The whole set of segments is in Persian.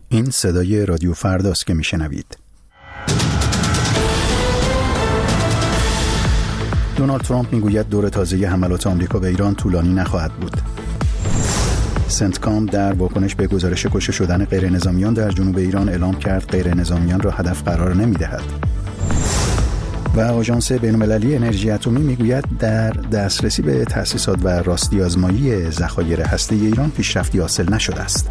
این صدای رادیو فرداست که میشنوید. دونالد ترامپ میگوید دور تازه حملات آمریکا به ایران طولانی نخواهد بود. سنتکام در واکنش به گزارش کشته شدن غیرنظامیان در جنوب ایران اعلام کرد غیرنظامیان را هدف قرار نمی‌دهد. و آژانس بین‌المللی انرژی اتمی میگوید در دسترسی به تأسیسات و راستی آزمایی ذخایر هسته‌ای ایران پیشرفتی حاصل نشده است.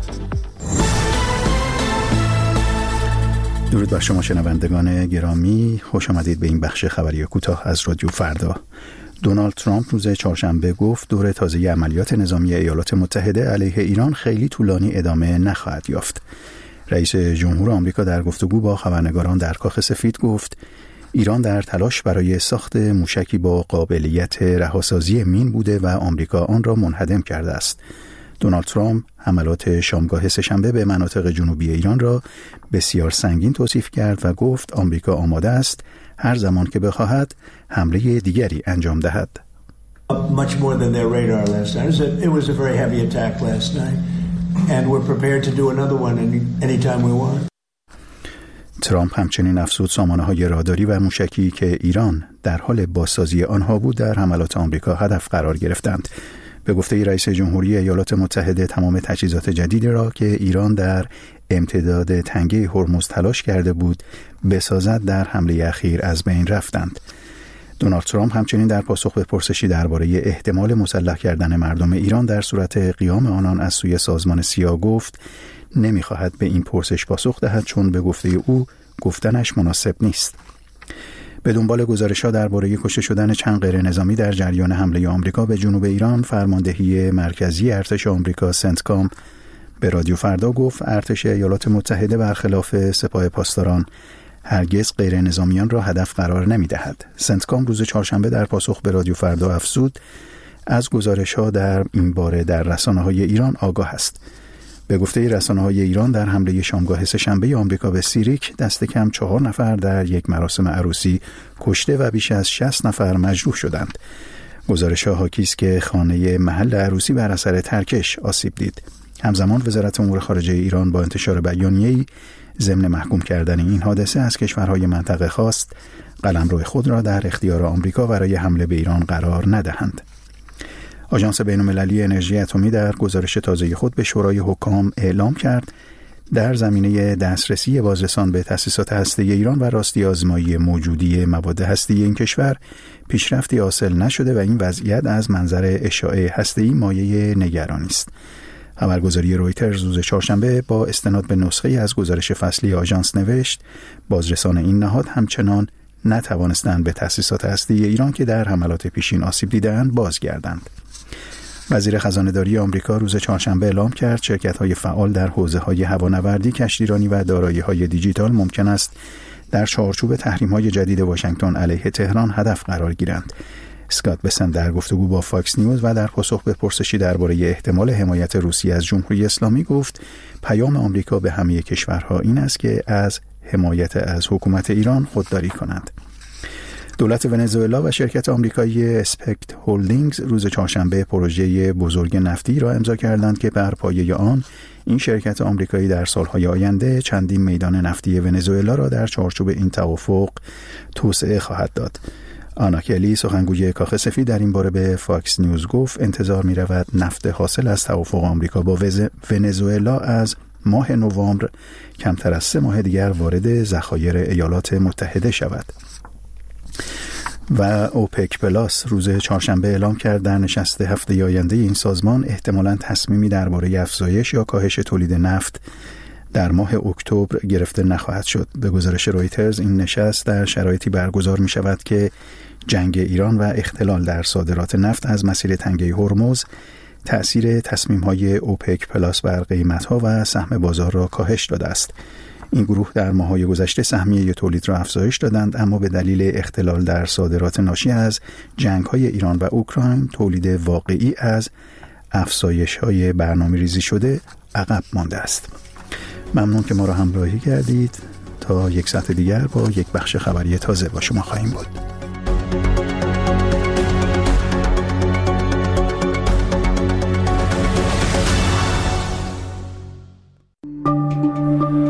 درود بر شما شنوندگان گرامی، خوش آمدید به این بخش خبری کوتاه از رادیو فردا. دونالد ترامپ روز چهارشنبه گفت دور تازه عملیات نظامی ایالات متحده علیه ایران خیلی طولانی ادامه نخواهد یافت. رئیس جمهور آمریکا در گفتگو با خبرنگاران در کاخ سفید گفت ایران در تلاش برای ساخت موشکی با قابلیت رهاسازی مین بوده و آمریکا آن را منهدم کرده است. دونالد ترامپ حملات شامگاه سه‌شنبه به مناطق جنوبی ایران را بسیار سنگین توصیف کرد و گفت آمریکا آماده است هر زمان که بخواهد حمله دیگری انجام دهد. Much more than their radar last night. It was a very heavy attack last night and we're prepared to do another one anytime we want. ترامپ همچنین افزود سامانه‌های راداری و موشکی که ایران در حال بازسازی آنها بود در حملات آمریکا هدف قرار گرفتند. به گفته رئیس جمهوری ایالات متحده تمام تجهیزات جدیدی را که ایران در امتداد تنگه هرمز تلاش کرده بود بسازد در حمله اخیر از بین رفتند. دونالد ترامپ همچنین در پاسخ به پرسشی درباره احتمال مسلح کردن مردم ایران در صورت قیام آنان از سوی سازمان سیا گفت نمی‌خواهد به این پرسش پاسخ دهد چون به گفته او گفتنش مناسب نیست. به دنبال گزارش‌ها درباره کشته شدن چند غیرنظامی در جریان حمله آمریکا به جنوب ایران، فرماندهی مرکزی ارتش آمریکا سنتکام به رادیو فردا گفت ارتش ایالات متحده برخلاف سپاه پاسداران هرگز غیرنظامیان را هدف قرار نمی‌دهد. سنتکام روز چهارشنبه در پاسخ به رادیو فردا افزود از گزارش‌ها در این باره در رسانه‌های ایران آگاه است. به گفته رسانه‌های ایران در حمله شامگاه سه‌شنبه آمریکا به سیریک دست کم 4 نفر در یک مراسم عروسی کشته و بیش از 60 نفر مجروح شدند. گزارش‌ها حاکی است که خانه محل عروسی بر اثر ترکش آسیب دید. همزمان وزارت امور خارجه ایران با انتشار بیانیه‌ای ضمن محکوم کردن این حادثه از کشورهای منطقه خواست قلمرو خود را در اختیار آمریکا برای حمله به ایران قرار ندهند. آژانس بین‌المللی انرژی اتمی در گزارش تازه خود به شورای حکام اعلام کرد در زمینه دسترسی بازرسان به تأسیسات هسته‌ای ایران و راستی آزمایی موجودی مواد هسته‌ای این کشور پیشرفتی حاصل نشده و این وضعیت از منظر اشاعه هسته‌ای مایه نگرانی است. خبرگزاری رویترز روز چهارشنبه با استناد به نسخه از گزارش فصلی آژانس نوشت بازرسان این نهاد همچنان نتوانستند به تأسیسات هسته‌ای ایران که در حملات پیشین آسیب دیده‌اند بازگردند. وزیر خزانه‌داری آمریکا روز چهارشنبه اعلام کرد شرکت‌های فعال در حوزه‌های هوانوردی، کشتیرانی و دارایی‌های دیجیتال ممکن است در چارچوب تحریم‌های جدید واشنگتن علیه تهران هدف قرار گیرند. اسکات بسن در گفتگو با فاکس نیوز و در پاسخ به پرسشی درباره احتمال حمایت روسیه از جمهوری اسلامی گفت پیام آمریکا به همه کشورها این است که از حمایت از حکومت ایران خودداری کنند. دولت ونزوئلا و شرکت آمریکایی اسپکت هولدینگز روز چهارشنبه پروژه بزرگ نفتی را امضا کردند که بر پایه آن این شرکت آمریکایی در سالهای آینده چندین میدان نفتی ونزوئلا را در چارچوب این توافق توسعه خواهد داد. آنا کلی سخنگوی کاخ سفید در این باره به فاکس نیوز گفت انتظار می رود نفت حاصل از توافق آمریکا با ونزوئلا از ماه نوامبر کمتر از 3 ماه دیگر وارد ذخایر ایالات متحده شود. و اوپک پلاس روز چهارشنبه اعلام کرد در نشست هفته آینده این سازمان احتمالاً تصمیمی درباره افزایش یا کاهش تولید نفت در ماه اکتبر گرفته نخواهد شد. به گزارش رویترز این نشست در شرایطی برگزار می شود که جنگ ایران و اختلال در صادرات نفت از مسیر تنگه هرمز تأثیر تصمیم‌های اوپک پلاس بر قیمت‌ها و سهم بازار را کاهش داده است. این گروه در ماه‌های گذشته سهمیه تولید را افزایش دادند اما به دلیل اختلال در صادرات ناشی از جنگ‌های ایران و اوکراین تولید واقعی از افزایش‌های برنامه‌ریزی شده عقب مانده است. ممنون که ما را همراهی کردید. تا یک ساعت دیگر با یک بخش خبری تازه با شما خواهیم بود.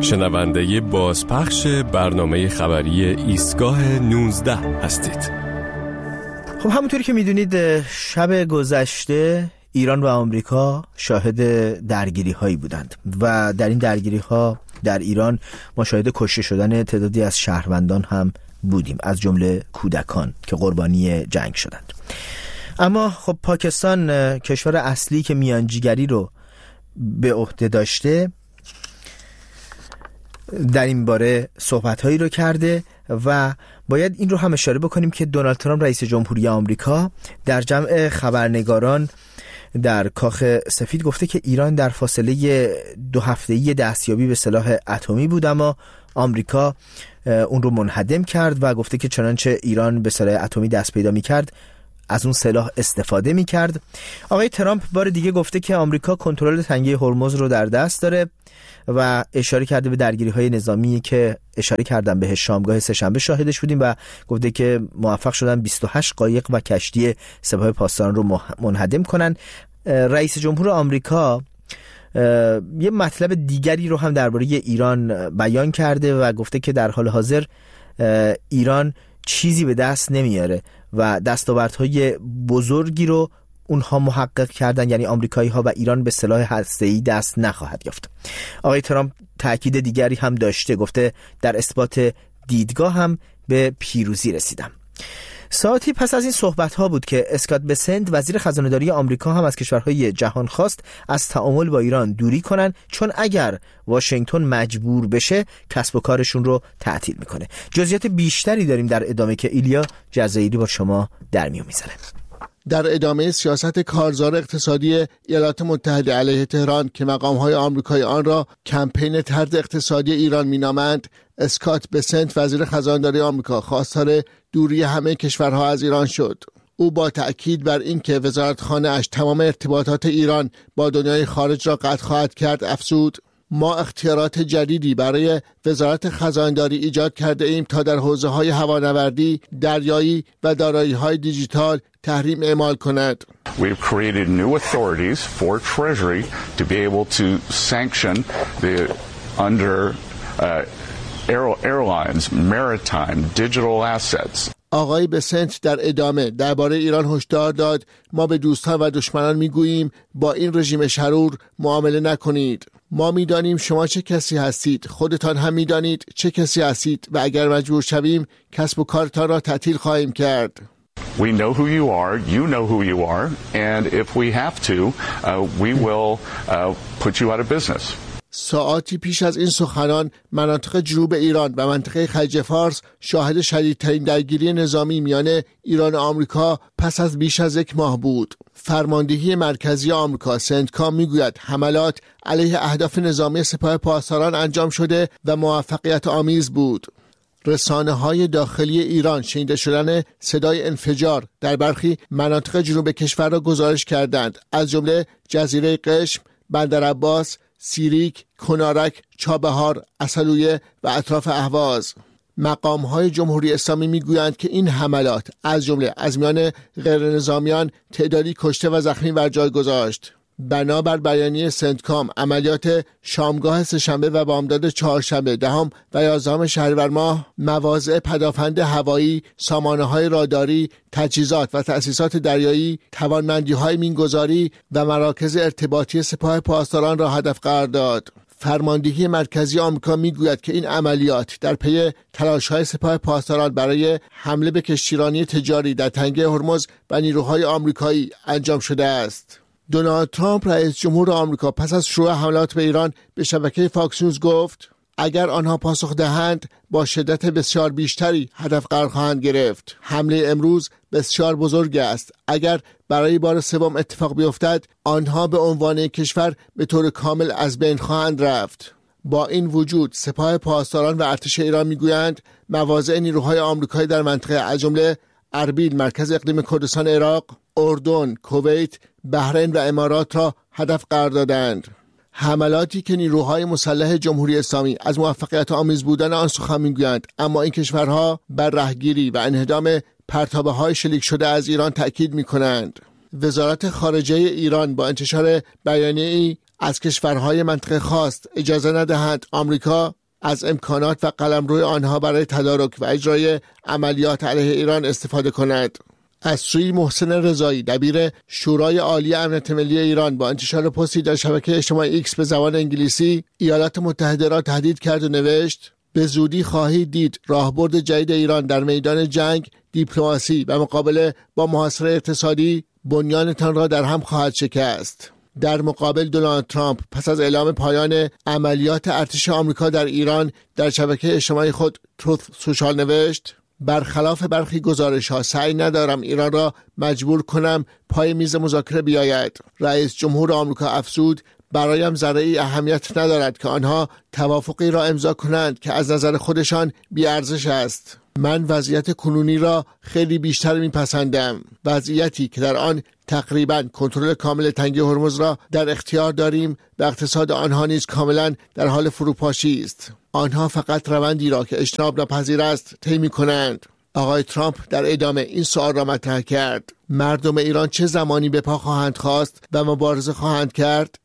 شنونده بازپخش برنامه خبری ایستگاه 19 هستید. خب همونطوری که میدونید شب گذشته ایران و آمریکا شاهد درگیری هایی بودند و در این درگیری ها در ایران ما شاهد کشته شدن تعدادی از شهروندان هم بودیم، از جمله کودکان که قربانی جنگ شدند. اما خب پاکستان کشور اصلی که میانجیگری رو به عهده داشته در این باره صحبت‌هایی رو کرده و باید این رو هم اشاره بکنیم که دونالد ترامپ رئیس جمهوری آمریکا در جمع خبرنگاران در کاخ سفید گفته که ایران در فاصله 2 هفته‌ای دستیابی به سلاح اتمی بود، اما آمریکا اون رو منهدم کرد و گفته که چنانچه ایران به سلاح اتمی دست پیدا می‌کرد از اون سلاح استفاده می‌کرد. آقای ترامپ بار دیگه گفته که آمریکا کنترل تنگه هرمز رو در دست داره و اشاره کرده به درگیری‌های نظامی که اشاره کردم به شامگاه سه‌شنبه شاهدش بودیم و گفته که موفق شدن 28 قایق و کشتی سپاه پاسداران رو منهدم کنن. رئیس جمهور آمریکا یه مطلب دیگری رو هم درباره ایران بیان کرده و گفته که در حال حاضر ایران چیزی به دست نمیاره و دستاوردهای بزرگی رو اونها محقق کردن، یعنی آمریکایی ها و ایران به سلاح هسته‌ای دست نخواهد یافت. آقای ترامپ تاکید دیگری هم داشته، گفته در اثبات دیدگاه هم به پیروزی رسیدم. ساعتی پس از این صحبت ها بود که اسکات بسنت وزیر خزانه‌داری آمریکا هم از کشورهای جهان خواست از تعامل با ایران دوری کنن، چون اگر واشنگتن مجبور بشه کسب و کارشون رو تعطیل میکنه. جزئیات بیشتری داریم در ادامه که ایلیا جزایری با شما در میون میذاره. در ادامه سیاست کارزار اقتصادی ایالات متحده علیه تهران که مقام‌های آمریکایی آن را کمپین طرد اقتصادی ایران مینامند، اسکات بسنت وزیر خزانه‌داری آمریکا خواستار دوری همه کشورها از ایران شد. او با تأکید بر اینکه وزارتخانه اش تمام ارتباطات ایران با دنیای خارج را قطع خواهد کرد افزود: ما اختیارات جدیدی برای وزارت خزانه‌داری ایجاد کرده ایم تا در حوزه‌های هوانوردی، دریایی و دارایی‌های دیجیتال تحریم اعمال کند. We've created new authorities for Treasury to be able to sanction the airlines, maritime, digital assets. آقای بسنت در ادامه درباره ایران هشدار داد: ما به دوستان و دشمنان میگوییم با این رژیم شرور معامله نکنید. ما میدانیم شما چه کسی هستید، خودتان هم میدانید چه کسی هستید و اگر مجبور شویم کسب و کارتان را تعطیل خواهیم کرد. We know who you are, you know who you are, and if we have to, we will put you out of business. ساعاتی پیش از این سخنان مناطق جنوب ایران و منطقه خلیج فارس شاهد شدیدترین درگیری نظامی میان ایران و آمریکا پس از بیش از 1 ماه بود. فرماندهی مرکزی آمریکا سنتکام میگوید حملات علیه اهداف نظامی سپاه پاسداران انجام شده و موفقیت آمیز بود. رسانه‌های داخلی ایران شنیده شدن صدای انفجار در برخی مناطق جنوب کشور را گزارش کردند، از جمله جزیره قشم، بندرعباس، سیریک، کنارک، چابهار، عسلویه و اطراف اهواز. مقام‌های جمهوری اسلامی میگویند که این حملات از جمله از میان غیرنظامیان تعدادی کشته و زخمی بر جای گذاشت. بنابر بیانیه سنتکام، عملیات شامگاه سه‌شنبه و بامداد چهارشنبه 10 و 11 شهریور ماه مواضع پدافند هوایی، سامانه‌های راداری، تجهیزات و تأسیسات دریایی، توانمندی‌های مینگذاری و مراکز ارتباطی سپاه پاسداران را هدف قرار داد. فرماندهی مرکزی آمریکا میگوید که این عملیات در پی تلاش‌های سپاه پاسداران برای حمله به کشتیرانی تجاری در تنگه هرمز و نیروهای آمریکایی انجام شده است. دونالد ترامپ رئیس جمهور آمریکا پس از شروع حملات به ایران به شبکه فاکس نیوز گفت: اگر آنها پاسخ دهند با شدت بسیار بیشتری هدف قرار خواهند گرفت. حمله امروز بسیار بزرگ است. اگر برای بار سوم اتفاق بیفتد آنها به عنوان کشور به طور کامل از بین خواهند رفت. با این وجود سپاه پاسداران و ارتش ایران میگویند مواضع نیروهای آمریکایی در منطقه از جمله اربیل مرکز اقلیم کردستان عراق، اردن، کویت، بحرین و امارات را هدف قرار دادند. حملاتی که نیروهای مسلح جمهوری اسلامی از موفقیت آمیز بودن آن سخن میگویند، اما این کشورها بر رهگیری و انهدام پرتابه‌های شلیک شده از ایران تأکید می‌کنند. وزارت خارجه ایران با انتشار بیانیه‌ای از کشورهای منطقه خواست اجازه ندهند آمریکا از امکانات و قلمرو آنها برای تدارک و اجرای عملیات علیه ایران استفاده کند. از سوی محسن رضایی دبیر شورای عالی امنیت ملی ایران با انتشار پستی در شبکه اجتماعی ایکس به زبان انگلیسی ایالات متحده را تهدید کرد و نوشت: به زودی خواهید دید راهبرد جدید ایران در میدان جنگ، دیپلماسی و مقابله با محاصره اقتصادی بنیانتان را در هم خواهد شکست. در مقابل دونالد ترامپ پس از اعلام پایان عملیات ارتش آمریکا در ایران در شبکه اجتماعی خود تروث سوشال نوشت: برخلاف برخی گزارش‌ها سعی ندارم ایران را مجبور کنم پای میز مذاکره بیاید. رئیس جمهور آمریکا افزود: برایم ذره‌ای اهمیت ندارد که آنها توافقی را امضا کنند که از نظر خودشان بی‌ارزش است. من وضعیت کنونی را خیلی بیشتر میپسندم، وضعیتی که در آن تقریباً کنترل کامل تنگه هرمز را در اختیار داریم و اقتصاد آنها نیز کاملاً در حال فروپاشی است. آنها فقط روندی را که اجتناب ناپذیر است طی می‌کنند. آقای ترامپ در ادامه این سوال را مطرح کرد: مردم ایران چه زمانی به پا خواهند خواست و مبارزه خواهند کرد؟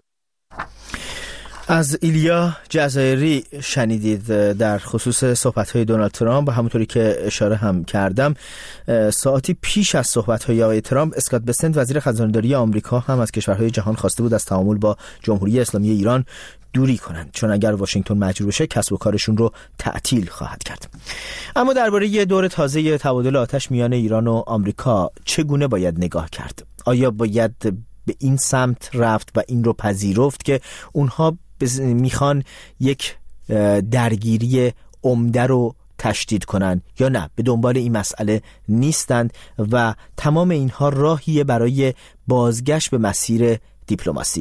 از ایلیا جزایری شنیدید در خصوص صحبت‌های دونالد ترامپ و همونطوری که اشاره هم کردم ساعتی پیش از صحبت‌های آقای ترامپ اسکات بسنت وزیر خزانه‌داری آمریکا هم از کشورهای جهان خواسته بود از تعامل با جمهوری اسلامی ایران دوری کنند، چون اگر واشنگتن مجبور بشه کسب و کارشون رو تعطیل خواهد کرد. اما درباره یه دور تازه تبادل آتش میان ایران و آمریکا چگونه باید نگاه کرد؟ آیا باید به این سمت رفت و این رو پذیرفت که اونها میخوان یک درگیری عمده رو تشدید کنن، یا نه به دنبال این مسئله نیستند و تمام اینها راهیه برای بازگشت به مسیر دیپلماسی؟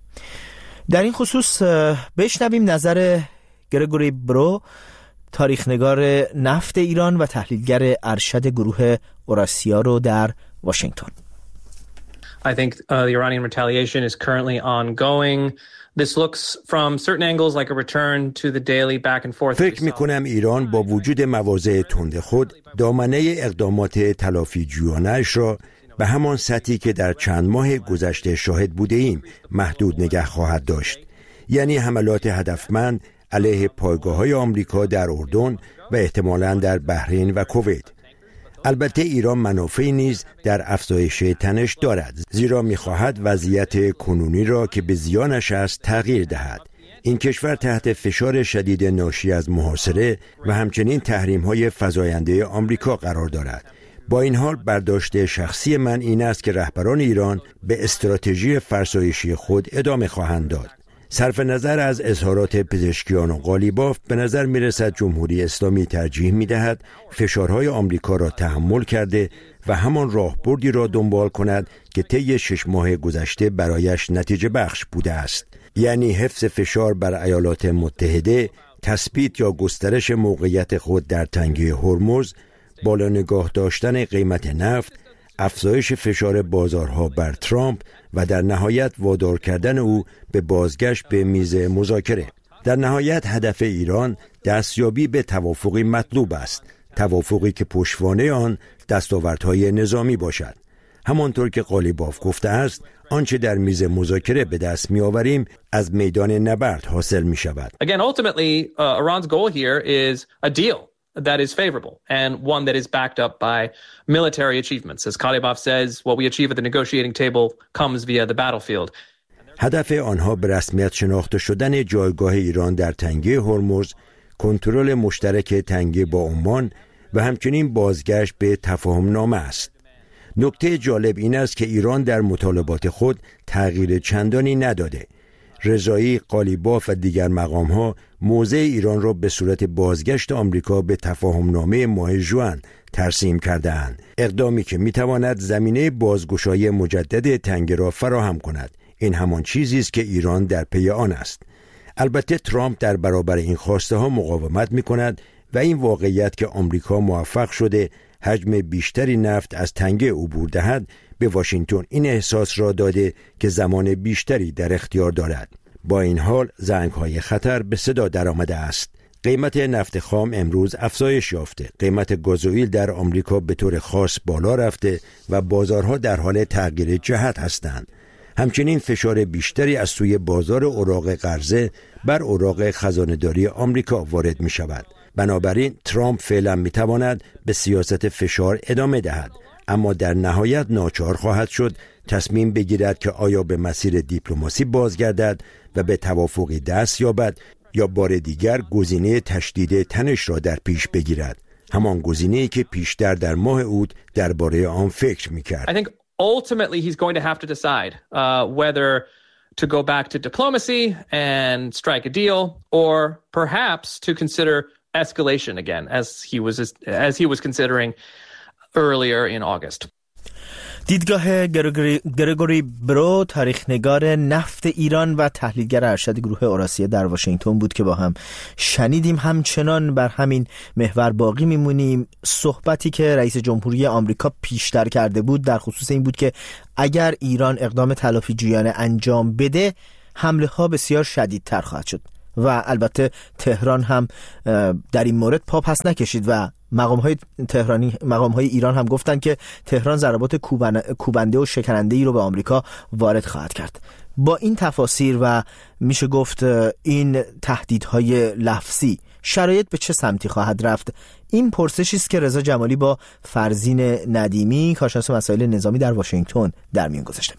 در این خصوص بشنویم نظر گرگوری برو، تاریخنگار نفت ایران و تحلیلگر ارشد گروه اوراسیا رو در واشنگتن. I think the Iranian retaliation is currently ongoing. This looks from certain angles like a return to the daily back and forth. فکر می‌کنم ایران با وجود مواضع تند خود دامنه اقدامات تلافی جویانه‌اش را به همان سطحی که در چند ماه گذشته شاهد بوده ایم محدود نگه خواهد داشت، یعنی حملات هدفمند علیه پایگاه‌های آمریکا در اردن و احتمالاً در بحرین و کویت. البته ایران منافعی نیز در افزایش تنش دارد، زیرا می‌خواهد وضعیت کنونی را که به زیانش است تغییر دهد. این کشور تحت فشار شدید ناشی از محاصره و همچنین تحریم‌های فزاینده آمریکا قرار دارد. با این حال برداشت شخصی من این است که رهبران ایران به استراتژی فرسایشی خود ادامه خواهند داد. صرف نظر از اظهارات پزشکیان و قالیباف به نظر می رسد جمهوری اسلامی ترجیح می دهد فشارهای آمریکا را تحمل کرده و همان راهبردی را دنبال کند که طی 6 ماه گذشته برایش نتیجه بخش بوده است، یعنی حفظ فشار بر ایالات متحده، تثبیت یا گسترش موقعیت خود در تنگه هرمز، بالا نگاه داشتن قیمت نفت، افزایش فشار بازارها بر ترامپ و در نهایت وادار کردن او به بازگشت به میز مذاکره. در نهایت هدف ایران دستیابی به توافقی مطلوب است، توافقی که پشتوانه آن دستاوردهای نظامی باشد. همانطور که قالیباف گفته است، آنچه در میز مذاکره به دست می‌آوریم از میدان نبرد حاصل می‌شود. Again, ultimately, Iran's goal here is a deal that is favorable and one that is backed up by military achievements. As Kalibov says, what we achieve at the negotiating table comes via the battlefield. هدف آنها به رسمیت شناخته شدن جایگاه ایران در تنگه هرمز، کنترل مشترک تنگه با عمان و همچنین بازگشت به تفاهم نامه است. نکته جالب این است که ایران در مطالبات خود تغییر چندانی نداده. رضایی، قالیباف و دیگر مقام‌ها موضع ایران را به صورت بازگشت آمریکا به تفاهمنامه ماه ژوئن ترسیم کرده‌اند، اقدامی که می‌تواند زمینه بازگشایی مجدد تنگه را فراهم کند. این همان چیزی است که ایران در پی آن است. البته ترامپ در برابر این خواسته‌ها مقاومت می‌کند و این واقعیت که آمریکا موفق شده حجم بیشتری نفت از تنگه عبور دهد به واشنگتن این احساس را داده که زمان بیشتری در اختیار دارد. با این حال زنگ‌های خطر به صدا درآمده است. قیمت نفت خام امروز افزایش یافته. قیمت گازوئیل در آمریکا به طور خاص بالا رفته و بازارها در حال تغییر جهت هستند. همچنین فشار بیشتری از سوی بازار اوراق قرضه بر اوراق خزانه‌داری آمریکا وارد می شود. بنابراین ترامپ فعلا می تواند به سیاست فشار ادامه دهد، اما در نهایت ناچار خواهد شد تصمیم بگیرد که آیا به مسیر دیپلماسی بازگردد و به توافقی دست یابد یا بار دیگر گزینه تشدید تنش را در پیش بگیرد، همان گزینه‌ای که پیشتر در ماه اوت درباره آن فکر می‌کرد. I think ultimately he's going to have to decide whether to go back to diplomacy and strike a deal or perhaps to consider escalation again as he was considering earlier in August. دیدگاه گرگوری برو، تاریخ نگار نفت ایران و تحلیلگر ارشد گروه اوراسیا در واشنگتن بود که با هم شنیدیم. همچنان بر همین محور باقی میمونیم. صحبتی که رئیس جمهوری آمریکا پیشتر کرده بود در خصوص این بود که اگر ایران اقدام تلافی جویانه انجام بده حمله ها بسیار شدیدتر خواهد شد و البته تهران هم در این مورد پا پس نکشید و مقام‌های ایران هم گفتن که تهران ضربات کوبنده و شکننده‌ای رو به آمریکا وارد خواهد کرد. با این تفاسیر و میشه گفت این تهدیدهای لفظی شرایط به چه سمتی خواهد رفت؟ این پرسشی است که رضا جمالی با فرزین ندیمی، کارشناس مسائل نظامی در واشنگتن، در میون گذاشته.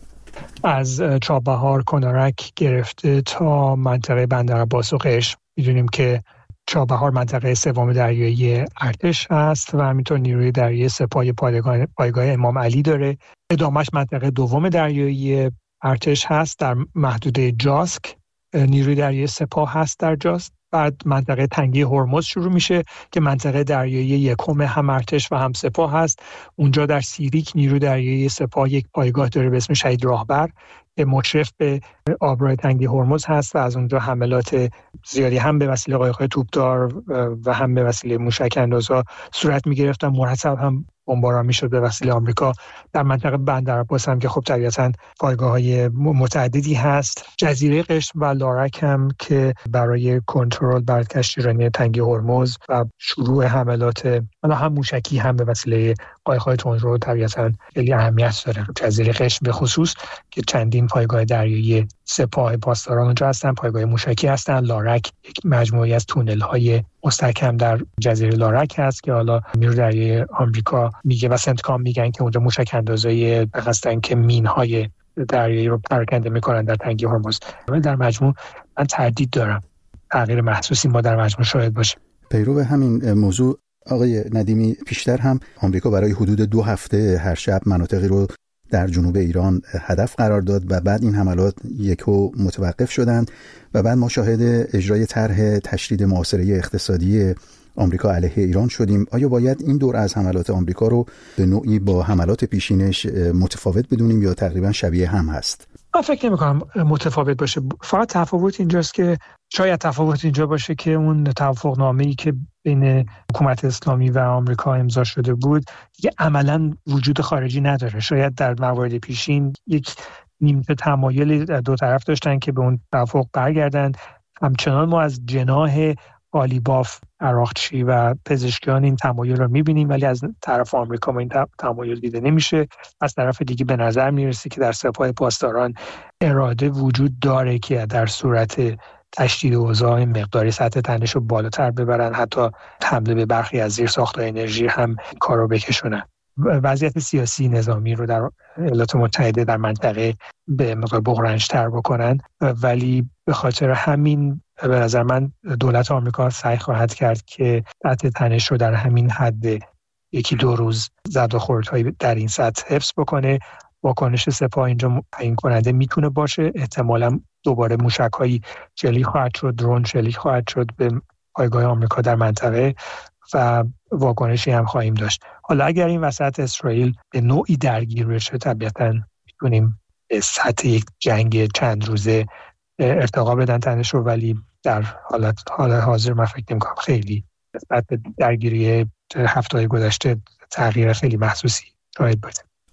از چابهار، کنارک گرفته تا منطقه بندرعباس و قشم میدونیم که چابهار منطقه سوم دریایی ارتش هست و همینطور نیروی دریایی سپاه پایگاه امام علی داره. ادامش منطقه دوم دریایی ارتش هست در محدوده جاسک، نیروی دریایی سپاه هست در جاسک. بعد منطقه تنگی هرمز شروع میشه که منطقه دریایی یکم هم ارتش و هم سپاه هست. اونجا در سیریک نیروی دریایی سپاه یک پایگاه داره به اسم شهید راهبر که مشرف به آبراه تنگی هرمز هست و از اونجا حملات زیادی هم به وسیله قایق‌های توپدار و هم به وسیله موشک اندازها صورت می‌گرفت و مرتب هم بمباران می‌شد به وسیله آمریکا. در منطقه بندرعباس هم که خب طبیعتاً پایگاه‌های متعددی هست. جزیره قشم و لارک هم که برای کنترل بر کشتیرانی تنگی هرمز و شروع حملات هم موشکی هم به وسیله قایق‌های تندرو طبیعتاً خیلی اهمیت داره. جزیره قشم به خصوص که چندین پایگاه دریایی سپاه پاسداران اونجا هستن، پایگاه موشکی هستن. لارک یک مجموعی از تونل‌های مستحکم در جزیره لارک هست که حالا نیروی دریایی آمریکا میگه و سنتکام میگن که اونجا موشک اندازایی هستن که مین‌های دریایی رو پراکنده میکنن در تنگی هرمز. در مجموع من تردید دارم تغییر محسوسی ما در مجموع شاید باشه. پیرو همین موضوع آقای ندیمی، پیشتر هم آمریکا برای حدود 2 هفته هر شب مناطقی رو در جنوب ایران هدف قرار داد و بعد این حملات یکو متوقف شدند و بعد ما شاهد اجرای طرح تشدید محاصره اقتصادی آمریکا علیه ایران شدیم. آیا باید این دور از حملات آمریکا رو به نوعی با حملات پیشینش متفاوت بدونیم یا تقریبا شبیه هم هست؟ من فکر نمی‌کنم متفاوت باشه. فقط تفاوت اینجاست که شاید تفاوت اینجا باشه که اون توافقنامه‌ای که بین حکومت اسلامی و آمریکا امضا شده بود دیگه عملاً وجود خارجی نداره. شاید در موارد پیشین یک نیمچه تمایل دو طرف داشتن که به اون توافق برگردند. همچنان ما از جناح قالیباف، عراقچی و پزشکیان این تمایل رو می‌بینیم، ولی از طرف آمریکا ما این تمایل دیده نمیشه. از طرف دیگه به نظر میرسه که در سپاه پاسداران اراده وجود داره که در صورت تشدید اوضاع مقداری سطح تنش رو بالاتر ببرن، حتی حمله به برخی از زیرساخت‌های انرژی هم کارو بکشونن. وضعیت سیاسی نظامی رو در ایالات متحده در منطقه به مقدار بحران‌تر بکنن، ولی به خاطر همین به نظر من دولت آمریکا سعی خواهد کرد که سطح تنش رو در همین حد 1-2 روز زد و خوردهای در این سطح حفظ بکنه. واکنش سپاه اینجا تعیین کننده میتونه باشه. احتمالاً دوباره موشک‌هایی شلیک خواهد شد، درون شلیک خواهد شد به پایگاه آمریکا در منطقه و واکنشی هم خواهیم داشت. حالا اگر این وسط اسرائیل به نوعی درگیر بشه، طبیعتاً میتونیم به سطح یک جنگ چند روزه ارتقا بدن تنش رو، ولی در حال حاضر من فکر نمی‌کنم خیلی نسبت به درگیری هفته‌های گذشته تغییر خیلی محسوسی شاید باشه.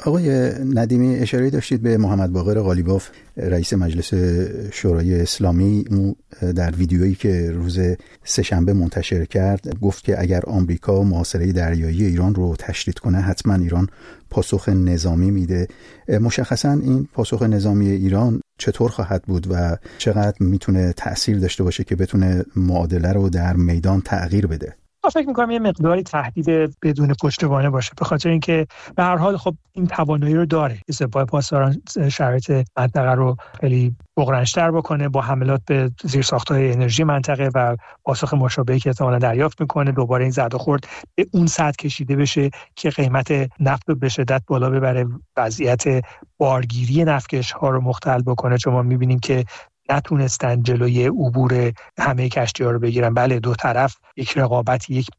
آقای ندیمی، اشاره داشتید به محمد باقر قالیباف رئیس مجلس شورای اسلامی. او در ویدیویی که روز سه‌شنبه منتشر کرد گفت که اگر آمریکا محاصره دریایی ایران رو تشدید کنه حتما ایران پاسخ نظامی میده. مشخصا این پاسخ نظامی ایران چطور خواهد بود و چقدر میتونه تأثیر داشته باشه که بتونه معادله رو در میدان تغییر بده؟ فکر می‌کنم یه مقداری تهدید بدون پشتوانه باشه، به خاطر اینکه به هر حال خب این توانایی رو داره که سپاه پاسداران شرایط منطقه رو خیلی بغرنج‌تر بکنه با حملات به زیرساخت‌های انرژی منطقه و پاسخ مشابهی که احتمالاً دریافت می‌کنه. دوباره این زد و خورد به اون سطح کشیده بشه که قیمت نفت رو به شدت بالا ببره، وضعیت بارگیری نفتکش‌ها رو مختل بکنه. چون ما می‌بینیم که نتونستن جلوی عبور همه کشتی‌ها رو بگیرن. بله، دو طرف یک رقابتی، یک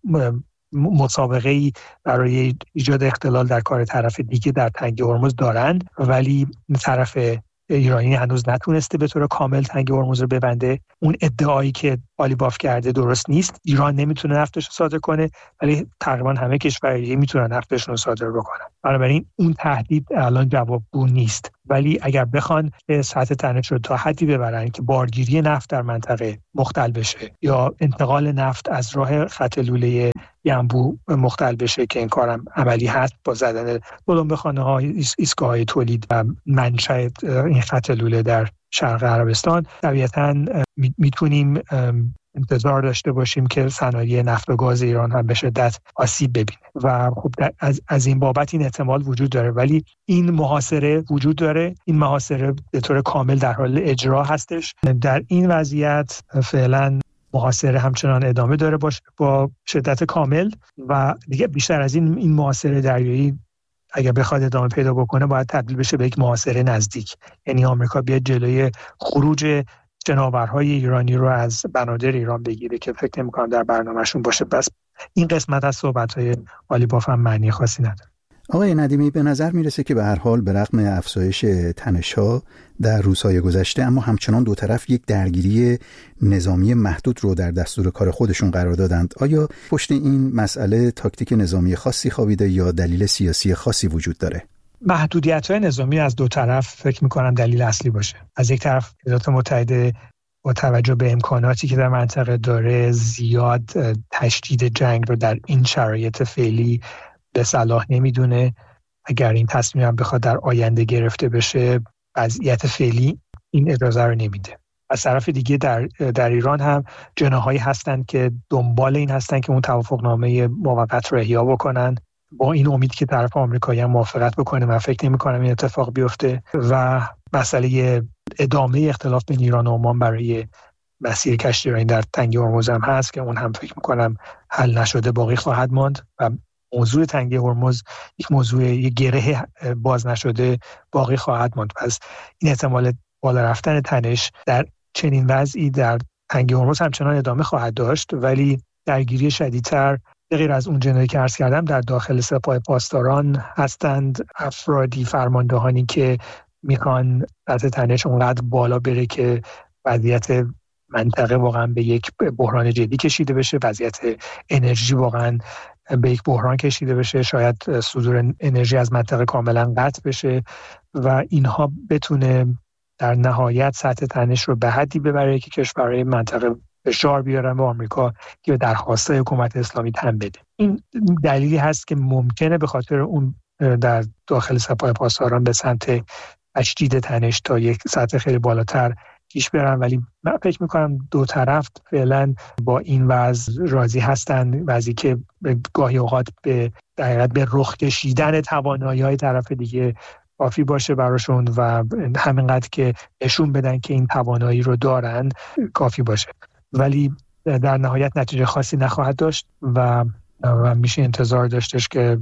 مسابقه‌ای برای ایجاد اختلال در کار طرف دیگه در تنگه هرمز دارند، ولی طرف ایرانی هنوز نتونسته به طور کامل تنگه هرمز رو ببنده. اون ادعایی که قالیباف کرده درست نیست. ایران نمیتونه نفتش رو صادر کنه، ولی تقریبا همه کشورها میتونن نفتشون رو صادر بکنن. بنابراین اون تهدید الان جوابگو نیست. ولی اگر بخوان سطح تنش رو تا حدی ببرن که بارگیری نفت در منطقه مختل بشه یا انتقال نفت از راه خط لوله ینبوع مختل بشه، که این کارم عملی هست با زدن بلومبه‌خانه‌ها، ایستگاه‌های تولید و منشأ این خط لوله در شرق عربستان، طبیعتاً میتونیم انتظار داشته باشیم که صنایع نفت و گاز ایران هم به شدت آسیب ببینه و خب از این بابت این احتمال وجود داره. ولی این محاصره وجود داره، این محاصره به طور کامل در حال اجرا هستش. در این وضعیت فعلا محاصره همچنان ادامه داره با شدت کامل و دیگه بیشتر از این محاصره دریایی اگر بخواد ادامه پیدا بکنه باید تبدیل بشه به یک محاصره نزدیک. یعنی آمریکا بیاد جلوی خروج جناورهای ایرانی رو از بنادر ایران بگیره که فکر نمی‌کنم در برنامه‌شون باشه. بس این قسمت از صحبت‌های قالیباف هم معنی خاصی نداره. آقای ندیمی، به نظر میرسه که به هر حال به رغم افزایش تنش‌ها در روزهای گذشته اما همچنان دو طرف یک درگیری نظامی محدود رو در دستور کار خودشون قرار دادند. آیا پشت این مسئله تاکتیک نظامی خاصی خوابیده یا دلیل سیاسی خاصی وجود داره؟ محدودیت‌های نظامی از دو طرف فکر می‌کنم دلیل اصلی باشه. از یک طرف ایالات متحده با توجه به امکاناتی که در منطقه داره زیاد تشدید جنگ رو در این شرایط فعلی به صلاح نمیدونه. اگر این تصمیم هم بخواد در آینده گرفته بشه، وضعیت فعلی این اجازه رو نمیده. از طرف دیگه در ایران هم جناحایی هستن که دنبال این هستن که اون توافقنامه موقت رو احیا بکنن، با این امید که طرف آمریکایی هم موافقت بکنه. من فکر نمی‌کنم این اتفاق بیفته و مسئله ادامه اختلاف بین ایران و عمان برای مسیر کشتیرانی در تنگه هرمز هم هست که اون هم فکر می‌کنم حل نشده باقی خواهد ماند و موضوع تنگه هرمز یک موضوع یک گره باز نشده باقی خواهد ماند. پس این احتمال بالا رفتن تنش در چنین وضعی در تنگه هرمز همچنان ادامه خواهد داشت، ولی درگیری شدیدتر غیر از اون جنایی که عرض کردم در داخل سپاه پاسداران هستند افرادی، فرماندهانی که میخوان سطح تنش اونقدر بالا بره که وضعیت منطقه واقعا به یک بحران جدی کشیده بشه، وضعیت انرژی واقعا به یک بحران کشیده بشه، شاید صدور انرژی از منطقه کاملا قطع بشه و اینها بتونه در نهایت سطح تنش رو به حدی ببره که کشورهای منطقه فشار بیارن به آمریکا که به درخواست حکومت اسلامی تن بده. این دلیلی هست که ممکنه به خاطر اون در داخل سپاه پاسداران به سمت تشدید تنش تا یک سطح خیلی بالاتر پیش برن، ولی من فکر میکنم دو طرف فعلا با این وضع راضی هستن، وضعی که گاهی اوقات به دقیقاً به رخ کشیدن توانایی‌های طرف دیگه کافی باشه براشون و همینقدر که نشون بدن که این توانایی رو دارن کافی باشه، ولی در نهایت نتیجه خاصی نخواهد داشت و میشه انتظار داشتش که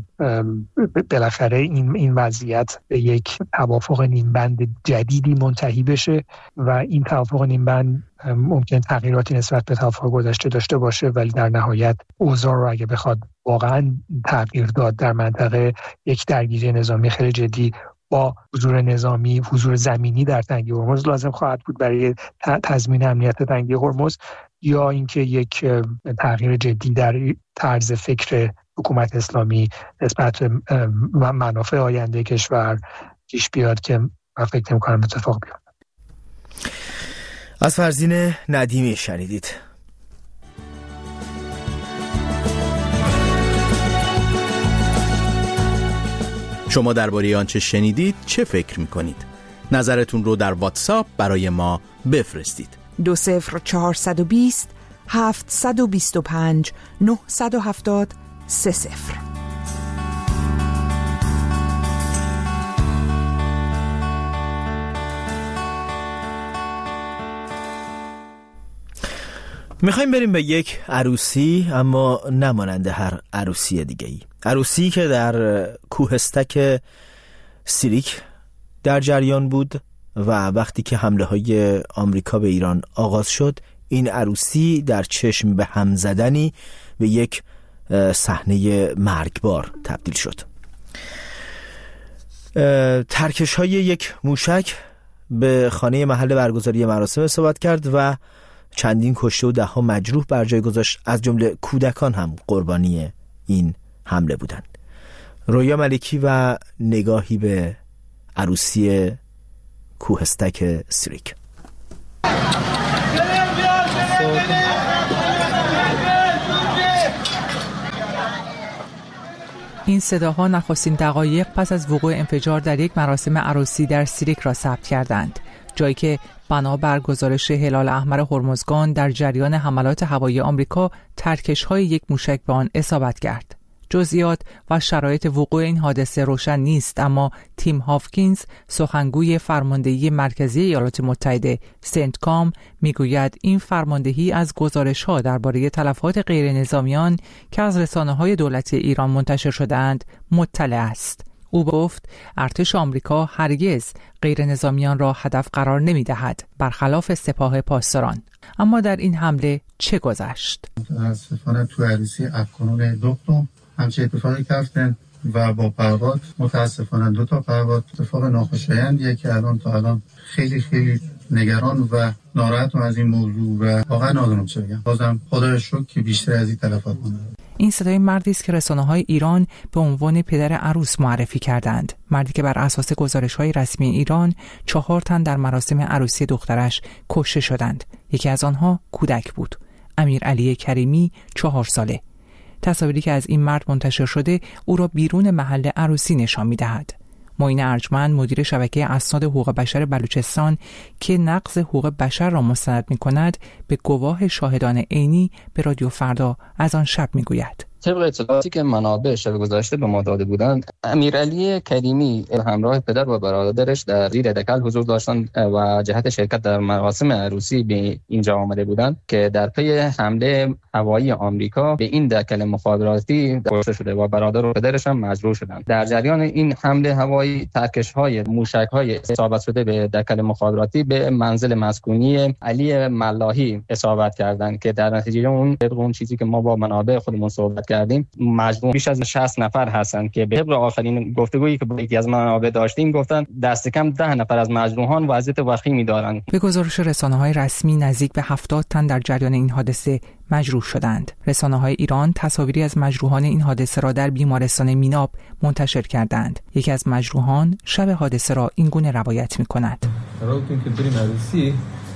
بالاخره این وضعیت به یک توافق نیمبند جدیدی منتهی بشه و این توافق نیمبند ممکن تغییراتی نسبت به توافق گذشته داشته باشه، ولی در نهایت اوضاع رو اگه بخواد واقعا تغییر داد در منطقه، یک درگیری نظامی خیلی جدی با حضور نظامی، حضور زمینی در تنگه هرمز لازم خواهد بود برای تضمین امنیت تنگه هرمز، یا اینکه یک تغییر جدی در طرز فکر حکومت اسلامی نسبت به منافع آینده کشور پیش بیاد که من فکر نمی‌کنم اتفاق بیفته. از فرزین ندیمی شنیدید. شما درباره آنچه شنیدید چه فکر می‌کنید؟ نظرتون رو در واتساپ برای ما بفرستید. 20420 725 970 30. میخوایم بریم به یک عروسی، اما نمانند هر عروسی دیگه‌ای. عروسی که در کوهستک سیریک در جریان بود و وقتی که حمله های آمریکا به ایران آغاز شد، این عروسی در چشم به هم زدنی به یک صحنه مرگبار تبدیل شد. ترکش های یک موشک به خانه محل برگزاری مراسم اصابت کرد و چندین کشته و 10 مجروح بر جای گذاشت. از جمله کودکان هم قربانی این حمله بودند. رویا ملکی و نگاهی به عروسی کوهستک سیریک. این صداها نخستین دقایق پس از وقوع انفجار در یک مراسم عروسی در سیریک را ثبت کردند، جایی که بنابر گزارش هلال احمر هرمزگان در جریان حملات هوایی آمریکا ترکش‌های یک موشک به آن اصابت کرد. جزئیات و شرایط وقوع این حادثه روشن نیست، اما تیم هافکینز، سخنگوی فرماندهی مرکزی ایالات متحده سنتکام، میگوید این فرماندهی از گزارش‌ها درباره تلفات غیر نظامیان که از رسانه‌های دولتی ایران منتشر شده‌اند مطلع است. او گفت ارتش آمریکا هرگز غیر نظامیان را هدف قرار نمی‌دهد، برخلاف سپاه پاسداران. اما در این حمله چه گذشت؟ متاسفانه تو عروسی افغانان دختم همچه اتفاقی کردن و با پرواز متاسفانه 2 پرواز اتفاق ناخوشایندیه که الان خیلی نگران و ناراحتم از این موضوع و واقعا نادونم چه بگم. بازم خدای شکر که بیشتر از این تلفات مونده. این صدای مردی است که رسانه‌های ایران به عنوان پدر عروس معرفی کردند. مردی که بر اساس گزارش‌های رسمی ایران 4 تن در مراسم عروسی دخترش کشته شدند. یکی از آنها کودک بود. امیرعلی کریمی 4 ساله. تصاویری که از این مرد منتشر شده او را بیرون محل عروسی نشان می‌دهد. معین ارجمند، مدیر شبکه اسناد حقوق بشر بلوچستان که نقض حقوق بشر را مستند می‌کند، به گواه شاهدان عینی به رادیو فردا از آن شب می‌گوید. طبق اطلاعاتی که منابع شب گذشته به ما داده بودند، امیرعلی کریمی همراه پدر و برادرش در زیر دکل حضور داشتند و جهت شرکت در مراسم عروسی به اینجا آمده بودند که در پی حمله هوایی آمریکا به این دکل مخابراتی کشته شده و برادر و پدرش هم مجروح شدند. در جریان این حمله هوایی ترکش‌های موشک‌های اصابت شده به دکل مخابراتی به منزل مسکونی علی ملاحی اصابت کردند که در نتیجه اون چیزی که ما با منابع خودمون صحبت کردیم، مجموع بیش از 60 نفر هستند که به طبق آخرین گفتگویی که با یکی از منابع داشتیم گفتن دست کم 10 نفر از مجروحان وضعیت وخیمی دارند. به گزارش رسانه‌های رسمی نزدیک به 70 تن در جریان این حادثه مجروح شدند. رسانه‌های ایران تصاویری از مجروحان این حادثه را در بیمارستان میناب منتشر کردند. یکی از مجروحان شب حادثه را این گونه روایت می‌کند. راهتون که بریم عروسی،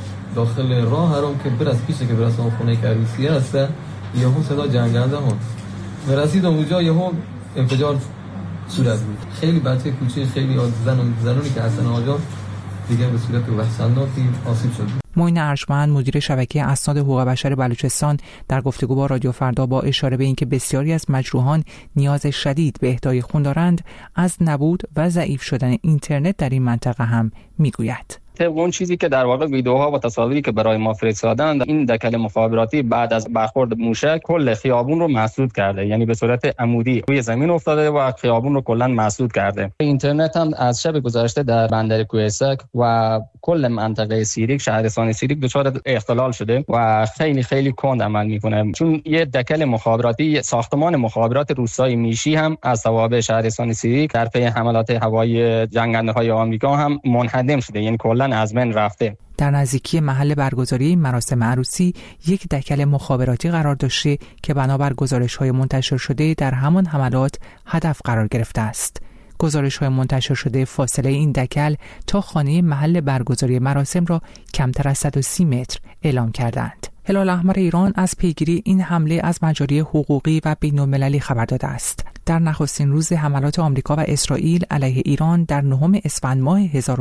داخل راه هرم که بر از پیشه که برسم خونه که عروسی هست، یهو صدا جنگنده ها رسید اونجا، یهو انفجار صورت بود. خیلی بچه کوچه، خیلی زنانی که هستن آنجا دیگه به صورت وحشتناکی آسیب شد. معین ارجمند، مدیر شبکه اسناد حقوق بشر بلوچستان، در گفتگو با رادیو فردا با اشاره به اینکه بسیاری از مجروحان نیاز شدید به اهدای خون دارند، از نبود و ضعیف شدن اینترنت در این منطقه هم میگوید. طبق اون چیزی که در واقع ویدیوها و تصاویری که برای ما فرستادند، این دکل مخابراتی بعد از برخورد موشک کل خیابون رو مسدود کرده، یعنی به صورت عمودی روی زمین افتاده و خیابون رو کلا مسدود کرده. اینترنت هم از شب گذشته در بندر کوهستک و کل منطقه سیریک، شهرستان سیریک دچار اختلال شده و خیلی خیلی کند عمل میکنه، چون یه دکل مخابراتی، ساختمان مخابرات روستایی میشی هم از توابع شهرستان سیریک در پی حملات هوایی جنگنده‌های آمریکا هم منهدم شده، یعنی کلا از بین رفته. در نزدیکی محل برگزاری مراسم عروسی یک دکل مخابراتی قرار داشته که بنابر گزارش‌های منتشر شده در همان حملات هدف قرار گرفته است. گزارش‌های منتشر شده فاصله این دکل تا خانه محل برگزاری مراسم را کمتر از 130 متر اعلام کردند. هلال احمر ایران از پیگیری این حمله از مجاری حقوقی و بین‌المللی خبر داده است. در نخستین روز حملات آمریکا و اسرائیل علیه ایران در 9 اسفند ماه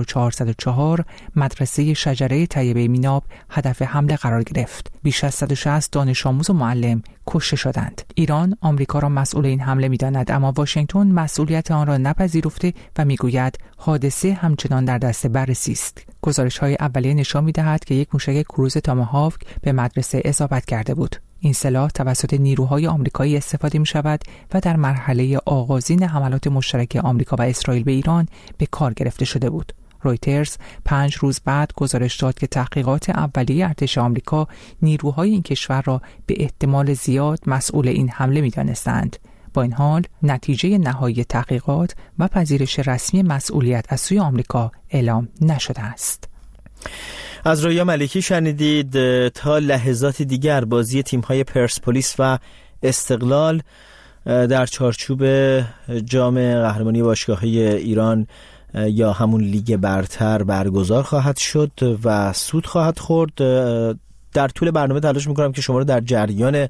1404 مدرسه شجره طیبه میناب هدف حمله قرار گرفت. بیش از 160 دانش آموز و معلم کشته شدند. ایران آمریکا را مسئول این حمله می‌داند، اما واشنگتن مسئولیت آن را نپذیرفته و می‌گوید حادثه همچنان در دست بررسی است. گزارش‌های اولیه نشان می‌دهد که یک موشک کروز تاماهاوک به مدرسه اصابت کرده بود. این سلاح توسط نیروهای آمریکایی استفاده می‌شود و در مرحله آغازین حملات مشترک آمریکا و اسرائیل به ایران به کار گرفته شده بود. رویترز 5 روز بعد گزارش داد که تحقیقات اولیه ارتش آمریکا نیروهای این کشور را به احتمال زیاد مسئول این حمله می‌دانستند. با این حال نتیجه نهایی تحقیقات و پذیرش رسمی مسئولیت از سوی آمریکا اعلام نشده است. از رویا ملکی شنیدید. تا لحظات دیگر بازی تیم‌های پرسپولیس و استقلال در چارچوب جام قهرمانی باشگاه‌های ایران یا همون لیگ برتر برگزار خواهد شد و سود خواهد خورد. در طول برنامه تلاش میکنم که شما رو در جریان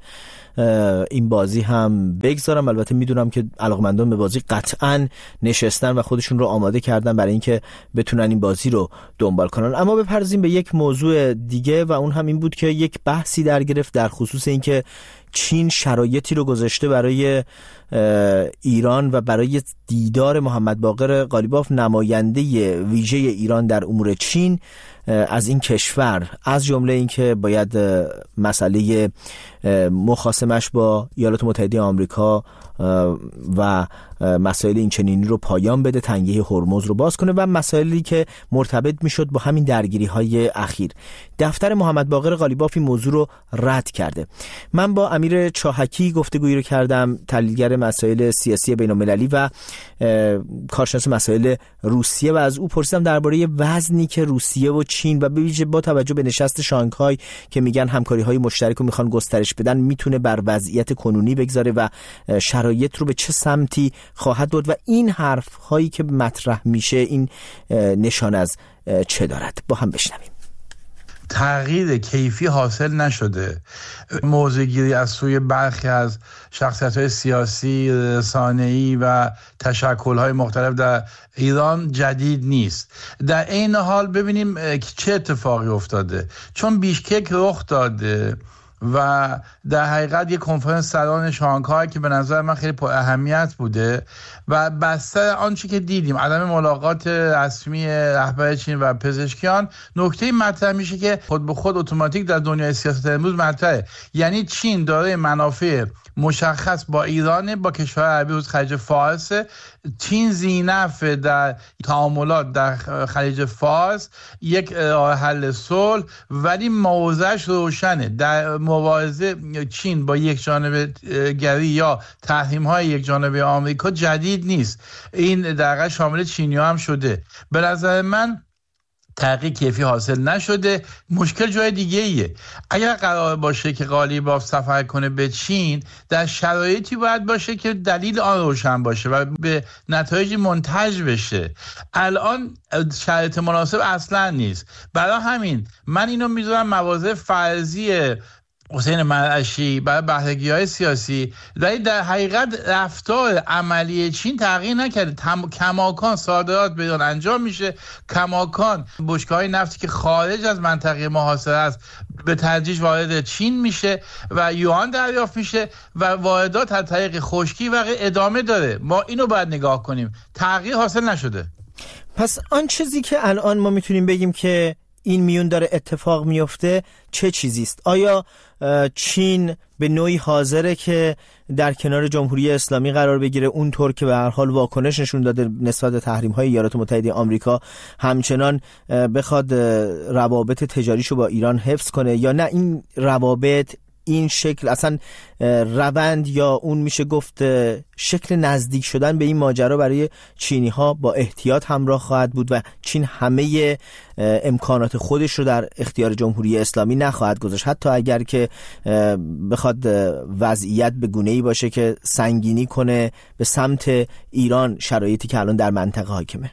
این بازی هم بگذارم. البته میدونم که علاقمندان به بازی قطعاً نشستن و خودشون رو آماده کردن برای اینکه بتونن این بازی رو دنبال کنن. اما بپردازیم به یک موضوع دیگه و اون هم این بود که یک بحثی در گرفت در خصوص اینکه چین شرایطی رو گذاشته برای ایران و برای دیدار محمد باقر قالیباف، نماینده ویژه ایران در امور چین از این کشور، از جمله اینکه باید مسئله مخاصمش با ایالات متحده آمریکا و مسائل این چنینی رو پایان بده، تنگه هرمز رو باز کنه و مسائلی که مرتبط میشد با همین درگیری های اخیر. دفتر محمد باقر قالیباف این موضوع رو رد کرده. من با امیر چاهکی گفتگویی رو کردم، تحلیلگر مسائل سیاسی بین‌المللی و کارشناس مسائل روسیه، و از او پرسیدم درباره وزنی که روسیه و چین و به ویژه با توجه به نشست شانگهای که میگن همکاری‌های مشترک رو میخوان گسترش بدن میتونه بر وضعیت کنونی بگذاره و شرایط رو به چه سمتی خواهد بود و این حرف هایی که مطرح میشه این نشان از چه دارد. با هم بشنویم. تغییر کیفی حاصل نشده. موضع‌گیری از سوی برخی از شخصیت‌های سیاسی، رسانه‌ای و تشکل‌های مختلف در ایران جدید نیست. در این حال ببینیم چه اتفاقی افتاده. چون بیشکک رخ داده و در حقیقت یک کنفرانس سران شانگهای که به نظر من خیلی پر اهمیت بوده و بستر آنچه که دیدیم، عدم ملاقات رسمی رهبر چین و پزشکیان، نکته مطرح میشه که خود به خود اتوماتیک در دنیای سیاست امروز مطرحه. یعنی چین داره منافع مشخص با ایران، با کشور عربی حوزه خلیج فارس. چین ذی‌نفع در تعاملات در خلیج فارس، یک راه حل صلح، ولی موضعش روشنه. در مبارزه چین با یک جانبه گری یا تحریم های یک جانبه آمریکا جدید نیست. این در شامل چینی‌ها هم شده. به نظر من تغییر کیفی حاصل نشده. مشکل جای دیگه ایه. اگر قرار باشه که قالیباف سفر کنه به چین، در شرایطی باید باشه که دلیل آن روشن باشه و به نتایج منتج بشه. الان شرایط مناسب اصلا نیست. برای همین من اینو میذارم مواضع فرضی حسین مرعشی برای بهره‌گیری‌های سیاسی، ولی در حقیقت رفتار عملی چین تغییر نکرده. کماکان صادرات به ایران انجام میشه، کماکان بشکه‌های نفتی که خارج از منطقه محاصره است به تدریج وارد چین میشه و یوان دریافت میشه و واردات از طریق خشکی و ادامه داره. ما اینو باید نگاه کنیم. تغییر حاصل نشده. پس آن چیزی که الان ما میتونیم بگیم که این میون داره اتفاق میفته چه چیزی است؟ آیا چین به نوعی حاضره که در کنار جمهوری اسلامی قرار بگیره، اونطور که به هر حال واکنش نشون داده نسبت به تحریم‌های ایالات متحده آمریکا، همچنان بخواد روابط تجاریشو با ایران حفظ کنه، یا نه این روابط، این شکل اصلا روند یا اون میشه گفت شکل نزدیک شدن به این ماجرا برای چینی ها با احتیاط همراه خواهد بود و چین همه امکانات خودش رو در اختیار جمهوری اسلامی نخواهد گذاشت، حتی اگر که بخواد وضعیت به گونه‌ای باشه که سنگینی کنه به سمت ایران، شرایطی که الان در منطقه حاکمه.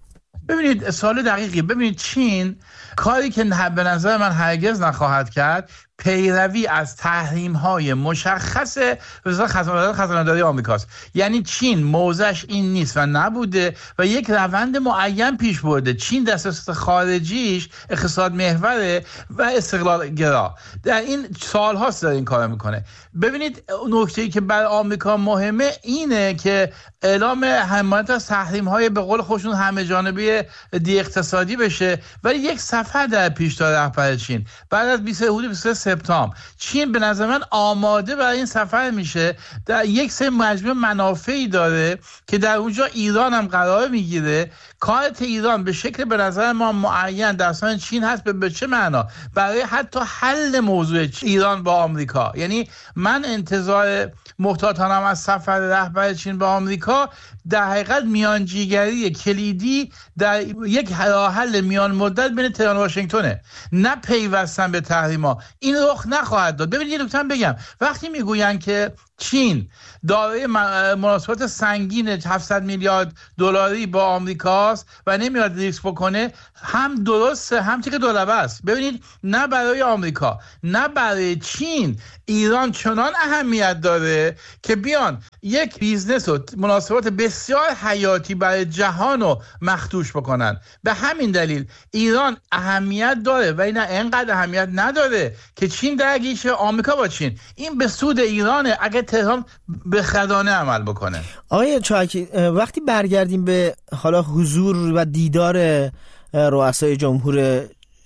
ببینید سوال دقیقی. ببینید چین کاری که به نظر من هرگز نخواهد کرد پیروی از تحریم‌های مشخص وزارت خزانه‌داری آمریکاست. یعنی چین موضعش این نیست و نبوده و یک روند معین پیش برده. چین در سیاست خارجیش اقتصاد محوره و استقلال گرا. در این سال‌هاست داره این کارو میکنه. ببینید نکته‌ای که برای آمریکا مهمه اینه که اعلام حمایت از تحریم‌های به قول خودشون همه جانبه دی اقتصادی بشه، ولی یک سفر در پیش داره رهبر چین. بعد از 23 سپتامبر چین به نظر من آماده برای این سفر میشه. در یک سری مجموعه منافعی داره که در اونجا ایران هم قرار میگیره. کارت ایران به شکل به نظر ما معین در سان چین هست. به چه معنا؟ برای حتی حل موضوع ایران با آمریکا. یعنی من انتظار محتاطانم از سفر رهبر چین با آمریکا در حقیقت میانجیگری کلیدی در یک حل میان مدت بین تهران و واشنگتونه، نه پیوستن به تحریما. این رخ نخواهد داد. ببینید یه نکته بگم، وقتی میگوین که چین دارای مناسبات سنگین 700 میلیارد دلاری با آمریکاست و نمیاد ریسک بکنه، هم درسته هم که دولبه است. ببینید نه برای آمریکا نه برای چین ایران چنان اهمیت داره که بیان یک بیزنس و مناسبات بسیار حیاتی برای جهان رو مخدوش بکنن. به همین دلیل ایران اهمیت داره و اینا اینقدر اهمیت نداره که چین درگیش آمریکا با چین. این به سود ایرانه اگه تهران به خدانه عمل بکنه. آقای چاکی، وقتی برگردیم به حالا حضور و دیدار رؤسای جمهور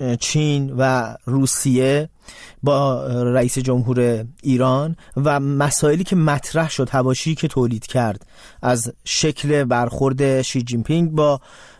چین و روسیه با رئیس جمهور ایران و مسائلی که مطرح شد، حواشی که تولید کرد از شکل برخورد شی جین پینگ با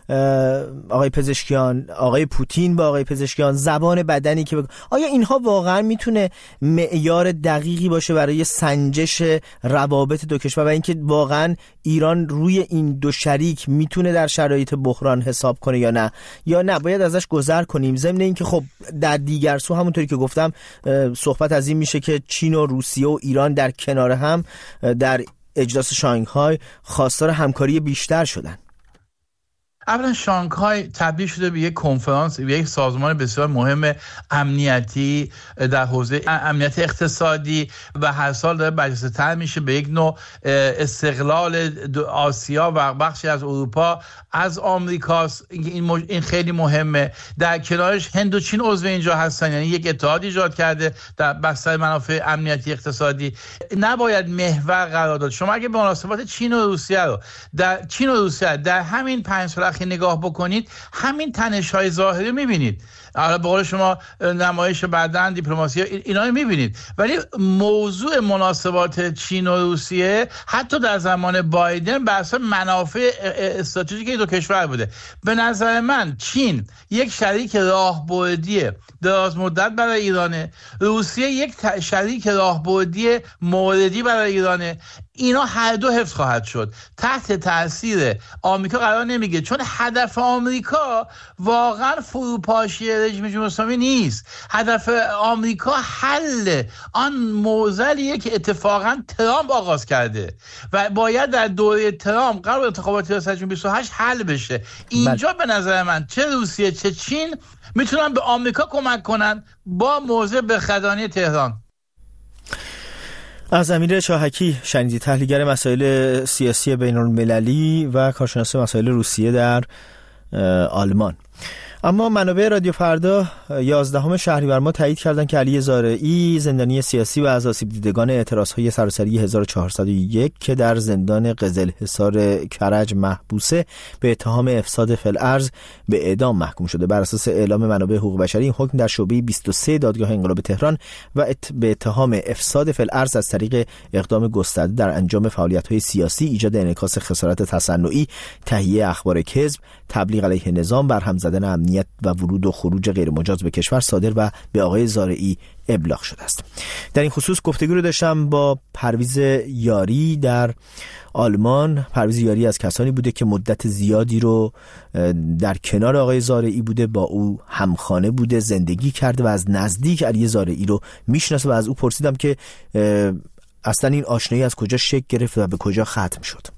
آقای پزشکیان، آقای پوتین با آقای پزشکیان، زبان بدنی که آیا اینها واقعا میتونه معیار دقیقی باشه برای سنجش روابط دو کشور و اینکه واقعا ایران روی این دو شریک میتونه در شرایط بحران حساب کنه یا نه باید ازش گذر کنیم؟ ضمن اینکه خب در دیگر سو همونطوری که گفتم صحبت از این میشه که چین و روسیه و ایران در کنار هم در اجلاس شانگهای خواستار همکاری بیشتر شدن. اولا شانگهای تبدیل شده به یک کنفرانس، به یک سازمان بسیار مهم امنیتی در حوزه امنیت اقتصادی و هر سال داره برجسته‌تر میشه به یک نوع استقلال آسیا و بخشی از اروپا از آمریکاست. این خیلی مهمه. در کنارش هند و چین عضو اینجا هستن، یعنی یک اتحاد ایجاد کرده در بستر منافع امنیتی اقتصادی. نباید محور قرار داد. شما اگه به مناسبات چین و روسیه در همین 5 سال نگاه بکنید، همین تنش‌های ظاهری می‌بینید. حالا به قول شما نمایش بعدن دیپلماسی اینا رو می‌بینید، ولی موضوع مناسبات چین و روسیه حتی در زمان بایدن بر اساس منافع استراتژیک دو کشور بوده. به نظر من چین یک شریک راهبردی دراز مدت برای ایرانه، روسیه یک شریک راهبردی موردی برای ایرانه. اینا هر دو حفظ خواهد شد. تحت تاثیر آمریکا قرار نمیگه، چون هدف آمریکا واقعا فروپاشی رژیم جمهوری اسلامی نیست. هدف آمریکا حل آن معضلیه که اتفاقا ترامپ آغاز کرده و باید در دوره ترامپ قبل انتخابات ریاست جمهوری 28 حل بشه. اینجا به نظر من چه روسیه چه چین میتونن به آمریکا کمک کنن با موضع بخدانی تهران. از امیر شاهکی شنیدید، تحلیلگر مسائل سیاسی بین المللی و کارشناس مسائل روسیه در آلمان. اما منابع رادیو فردا 11 شهریور ماه تایید کردند که علی زارعی زندانی سیاسی و از آسیب دیدگان اعتراض‌های سراسری 1401 که در زندان قزلحصار کرج محبوسه به اتهام افساد فی‌الارض به اعدام محکوم شده. بر اساس اعلام منابع حقوق بشری این حکم در شعبه 23 دادگاه انقلاب تهران و به اتهام افساد فی‌الارض از طریق اقدام گسترده در انجام فعالیت‌های سیاسی، ایجاد انعکاس خسارت تصنعی، تهیه اخبار کذب، تبلیغ علیه نظام، برهم زدن امنیت و ورود و خروج غیرمجاز به کشور صادر و به آقای زارعی ابلاغ شده است. در این خصوص گفتگو رو داشتم با پرویز یاری در آلمان. پرویز یاری از کسانی بوده که مدت زیادی رو در کنار آقای زارعی بوده، با او همخانه بوده، زندگی کرده و از نزدیک علی زارعی رو میشناسه و از او پرسیدم که اصلا این آشنایی از کجا شکل گرفت و به کجا ختم شد.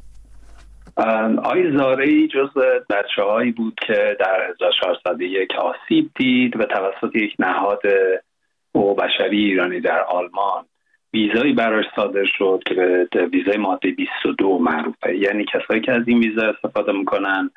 آقای زارعی جز بچه‌هایی بود که در 1401 آسیب دید و توسط یک نهاد حقوق بشری ایرانی در آلمان ویزایی براش صادر شد که به ویزای ماده 22 معروفه. یعنی کسایی که از این ویزا استفاده میکنن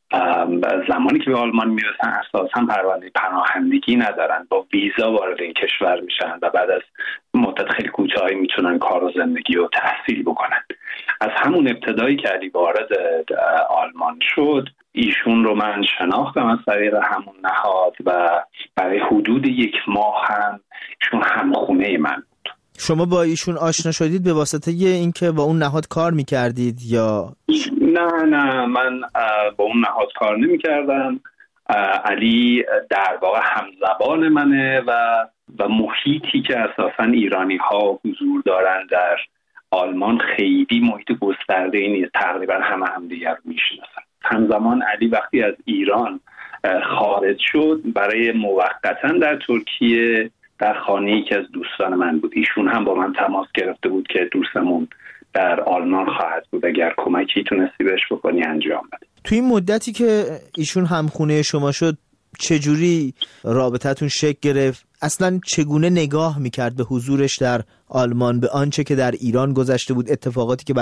زمانی که به آلمان میرسن اساساً پرونده پناهندگی ندارن، با ویزا وارد این کشور میشن و بعد از مدت خیلی کوتاهی میتونن کار و زندگی و تحصیل بکنن. از همون ابتدایی که علی وارد آلمان شد ایشون رو من شناختم از طریق همون نهاد و برای حدود 1 ماه هم ایشون همخونه من بود. شما با ایشون آشنا شدید به واسطه اینکه با اون نهاد کار میکردید یا؟ نه من با اون نهاد کار نمیکردم. علی در واقع همزبان منه و محیطی که اساساً ایرانی ها حضور دارن در آلمان خیلی محیط گسترده‌ای نیست، تقریبا همدیگر رو میشناسن. همزمان علی وقتی از ایران خارج شد برای موقتا در ترکیه در خانه یکی از دوستان من بود. ایشون هم با من تماس گرفته بود که دوستمون در آلمان خواهد بود، اگر کمکی تونستی بهش بکنی انجام بده. توی این مدتی که ایشون همخونه شما شد چجوری رابطتون شکل گرفت؟ اصلا چگونه نگاه میکرد به حضورش در آلمان، به آنچه که در ایران گذشته بود، اتفاقاتی که